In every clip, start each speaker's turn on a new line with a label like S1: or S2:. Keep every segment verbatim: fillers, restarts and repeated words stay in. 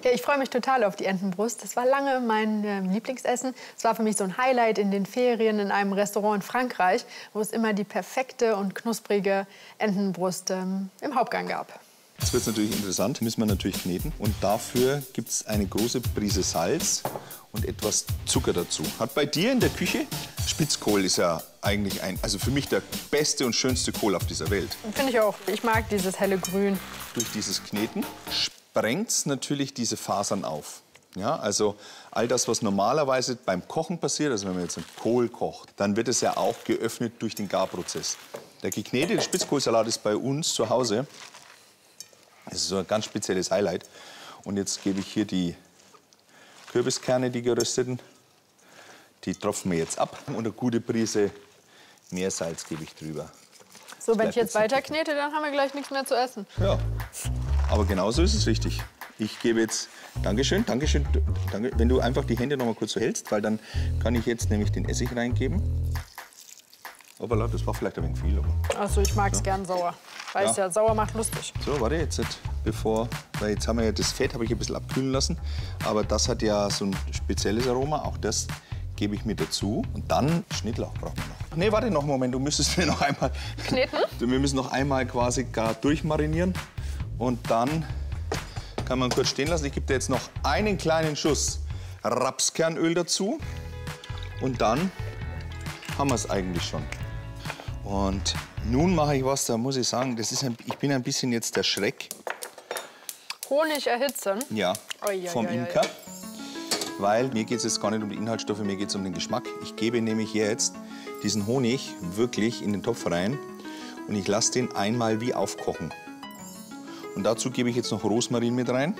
S1: Ja, ich freue mich total auf die Entenbrust. Das war lange mein äh, Lieblingsessen. Es war für mich so ein Highlight in den Ferien in einem Restaurant in Frankreich, wo es immer die perfekte und knusprige Entenbrust ähm, im Hauptgang gab.
S2: Jetzt wird es natürlich interessant, müssen wir natürlich kneten. Und dafür gibt es eine große Prise Salz und etwas Zucker dazu. Hat bei dir in der Küche, Spitzkohl ist ja eigentlich ein, also für mich der beste und schönste Kohl auf dieser Welt.
S1: Finde ich auch. Ich mag dieses helle Grün.
S2: Durch dieses Kneten sprengt es natürlich diese Fasern auf. Ja, also all das, was normalerweise beim Kochen passiert, also wenn man jetzt einen Kohl kocht, dann wird es ja auch geöffnet durch den Garprozess. Der geknetete Spitzkohlsalat ist bei uns zu Hause. Das ist so ein ganz spezielles Highlight. Und jetzt gebe ich hier die Kürbiskerne, die gerösteten. Die tropfen wir jetzt ab. Und eine gute Prise Meersalz gebe ich drüber.
S1: So, wenn ich jetzt weiter knete, dann haben wir gleich nichts mehr zu essen.
S2: Ja, aber genauso ist es richtig. Ich gebe jetzt, Dankeschön, Dankeschön, danke, wenn du einfach die Hände noch mal kurz so hältst, weil dann kann ich jetzt nämlich den Essig reingeben. Hoppala, das war vielleicht ein wenig viel. Aber
S1: Achso, ich mag es
S2: ja.
S1: gern sauer. Weißt ja. ja, sauer macht lustig.
S2: So, warte, jetzt, bevor, weil jetzt haben wir ja das Fett, habe ich ein bisschen abkühlen lassen. Aber das hat ja so ein spezielles Aroma, auch das gebe ich mir dazu. Und dann Schnittlauch brauchen wir noch. Nee, warte noch einen Moment, du müsstest mir noch einmal...
S1: Kneten?
S2: Wir müssen noch einmal quasi gar durchmarinieren. Und dann kann man kurz stehen lassen. Ich gebe dir jetzt noch einen kleinen Schuss Rapskernöl dazu. Und dann haben wir es eigentlich schon. Und nun mache ich was, da muss ich sagen, das ist ein, ich bin ein bisschen jetzt der Schreck.
S1: Honig erhitzen?
S2: Ja,
S1: oi, oi,
S2: vom
S1: oi,
S2: Imker.
S1: oi.
S2: Weil mir geht es jetzt gar nicht um die Inhaltsstoffe, mir geht es um den Geschmack. Ich gebe nämlich jetzt diesen Honig wirklich in den Topf rein und ich lasse den einmal wie aufkochen. Und dazu gebe ich jetzt noch Rosmarin mit rein.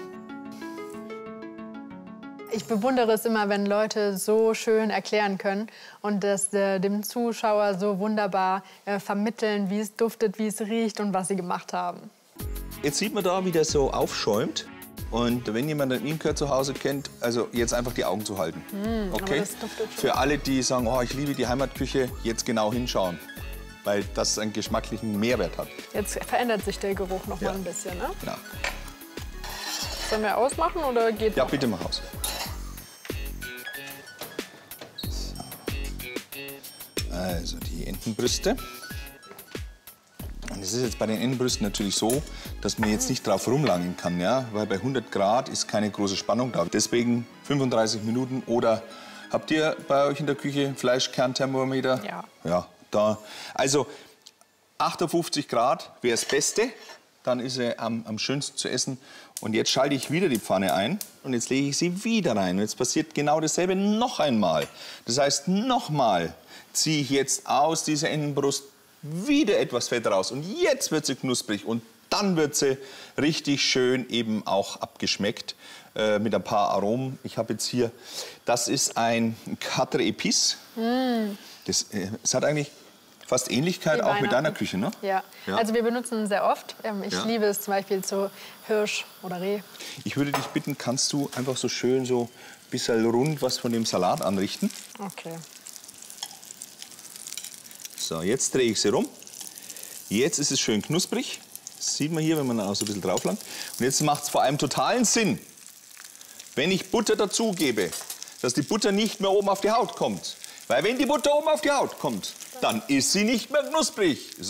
S1: Ich bewundere es immer, wenn Leute so schön erklären können und das äh, dem Zuschauer so wunderbar äh, vermitteln, wie es duftet, wie es riecht und was sie gemacht haben.
S2: Jetzt sieht man da, wie der so aufschäumt. Und wenn jemand einen Imker zu Hause kennt, also jetzt einfach die Augen zu halten.
S1: Mm,
S2: okay?
S1: Aber das duftet schon.
S2: Für alle, die sagen, oh, ich liebe die Heimatküche, jetzt genau hinschauen. Weil das einen geschmacklichen Mehrwert hat.
S1: Jetzt verändert sich der Geruch noch
S2: Ja.
S1: mal ein bisschen, ne?
S2: Ja.
S1: Sollen wir ausmachen oder geht
S2: Ja,
S1: noch?
S2: bitte mach aus. Also die Entenbrüste. Und es ist jetzt bei den Entenbrüsten natürlich so, dass man jetzt nicht drauf rumlangen kann, ja? Weil bei hundert Grad ist keine große Spannung da. Deswegen fünfunddreißig Minuten oder habt ihr bei euch in der Küche Fleischkernthermometer?
S1: Ja.
S2: Ja, da. Also achtundfünfzig Grad wäre das Beste, dann ist sie am, am schönsten zu essen. Und jetzt schalte ich wieder die Pfanne ein und jetzt lege ich sie wieder rein. Und jetzt passiert genau dasselbe noch einmal. Das heißt, nochmal ziehe ich jetzt aus dieser Entenbrust wieder etwas Fett raus. Und jetzt wird sie knusprig und dann wird sie richtig schön eben auch abgeschmeckt äh, mit ein paar Aromen. Ich habe jetzt hier, das ist ein Quatre Épices. Mm. Das, äh, es hat eigentlich fast Ähnlichkeit auch mit deiner Küche, ne?
S1: Ja.
S2: Ja.
S1: Also wir benutzen es sehr oft. Ich
S2: Ja.
S1: liebe es zum Beispiel zu Hirsch oder Reh.
S2: Ich würde dich bitten, kannst du einfach so schön so ein bisschen rund was von dem Salat anrichten?
S1: Okay.
S2: So, jetzt drehe ich sie rum. Jetzt ist es schön knusprig. Das sieht man hier, wenn man auch so ein bisschen drauf langt. Und jetzt macht es vor allem totalen Sinn, wenn ich Butter dazugebe, dass die Butter nicht mehr oben auf die Haut kommt. Weil wenn die Butter oben auf die Haut kommt, dann ist sie nicht mehr knusprig.